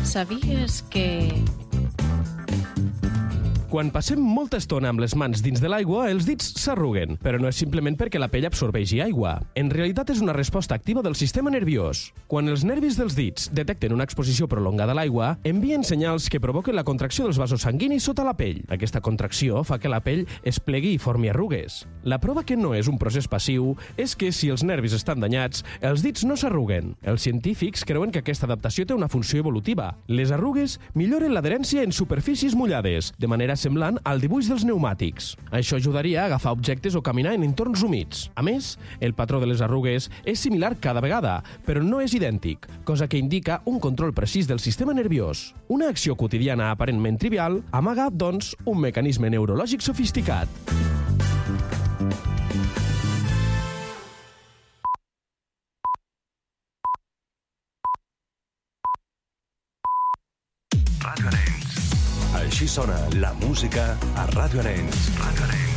Sabies que... Quan passem molta estona amb les mans dins de l'aigua, els dits s'arruguen, però no és simplement perquè la pell absorbeixi aigua. En realitat és una resposta activa del sistema nerviós. Quan els nervis dels dits detecten una exposició prolongada a l'aigua, envien senyals que provoquen la contracció dels vasos sanguinis sota la pell. Aquesta contracció fa que la pell es plegui i formi arrugues. La prova que no és un procés passiu és que si els nervis estan danyats, els dits no s'arruguen. Els científics creuen que aquesta adaptació té una funció evolutiva. Les arrugues milloren l'adherència en superfícies mullades, de manera semblant al dibuix dels pneumàtics. Això ajudaria a agafar objectes o caminar en entorns humits. A més, el patró de les arrugues és similar cada vegada, però no és idèntic, cosa que indica un control precís del sistema nerviós. Una acció quotidiana aparentment trivial amaga, doncs, un mecanisme neurològic sofisticat. Ràdio Arenys. Així sona la música a Ràdio Arenys.